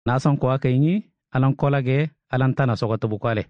na san kwa kayni alan kolage alan tana sokoto bukwale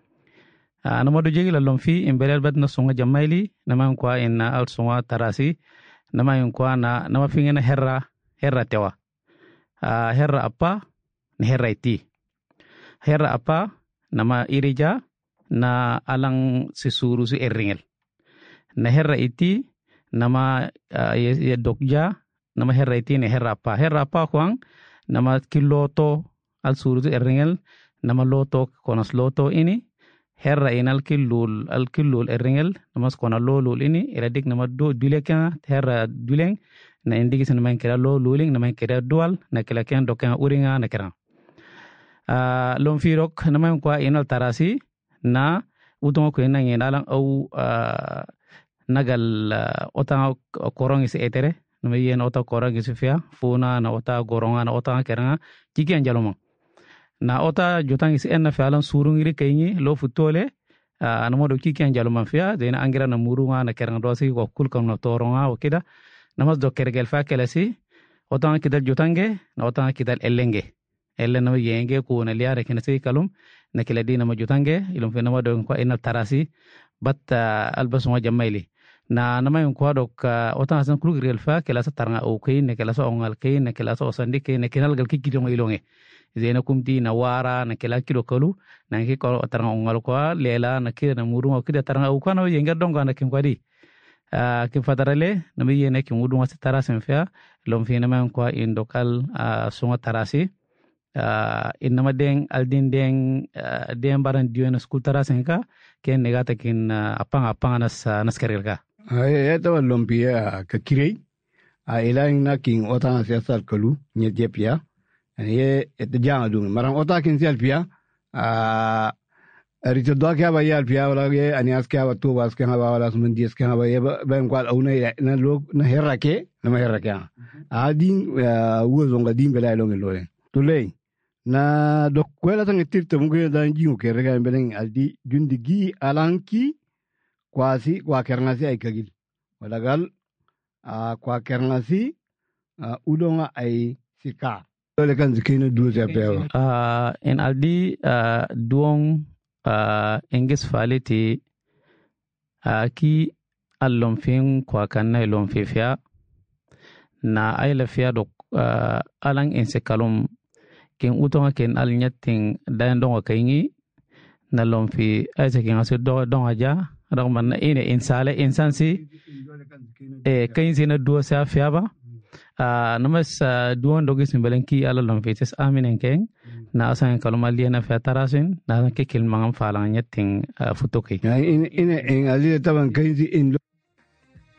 ana modu jegi la lomfi in belal bad na sunga jamaili nama kwa in al sunga tarasi nama kwa na mafingena herra tewa herra apa na herra iti herra apa nama irija na alang sisuru si erringel na herra iti nama ya dokja nama herra iti na herra apa kwang nama kiloto al suru si erringel nama loto konas loto ini herra in al kilul erringel nama skona lolul ini iradik nama duleka herra duleng na indigi sen nama kira loluling nama kira dual na kila ken doka uringa na kira lomfirok nama kwa inal tarasi na utongo ko ina ngena au nagal otang korong isi etere nama yen ota korong isi fia funa na ota goronga na ota keranga jiki anjaloma na ota jutang isi enna fialan surungiri kayni lo futole anamo do jiki anjaloma fia dena angira na murunga na keranga dosi ko kulkam na toronga o kida namas do kergel fa kelasi ota kidal jutange na ota kidal ellenge ellen nama yenge ko na liare kenasi kalum na kiladi nama jutange ilum fe nama do ko enal tarasi batta albasuma jamaili na nama yung kwa dok ota san kulu girel fa kelasa taranga o kay ne kelasa ongal kay ne kelasa osandi kay ne kenal gal kikidong ilonge zena kumti na wara na kela kilo kalu na ki ko taranga ongal kwa lela na kira na murunga kida taranga o kana yenga donga na kimkwadi kim fatarale na mi yene kim mudunga tarasi fa lom fe nama yung kwa indokal sunga tarasi inama deng aldin deng baran diyo na school tarasi ka ken negata kin apang nas karir ka ito lumpia kakirei ilang na king otang siyasal kalu nye jepia ye et jang dung marang ota kin sial pia rito do kya ba yal pia wala ye anias kya ba tu bas kya ba wala sumen dies kya ba ye ba kwal auna na log na herake na herake adin wo zonga din bela long loe tulei na do kwela tang tirte mu ke dan jiu ke rega beleng aldi jundigi alanki kwasi kwa kernasi ay kagil walagal kwa kernasi udonga ay sika dole kan zikino du japewa en aldi duong engis faliti ki allom fin kwa kanna lom fifia na ay la fia do alang ensekalum ken utonga ken alnyating dan donga kayni na lom fi ay ken asu donga ja ragman na ine insale insansi kain sina duo sa fiaba namas duon dogi simbalenki ala lom fites aminen ken na asan kaluma liena fa tarasin na ke kilmangam falang nyating futoki ine ali taban kain si in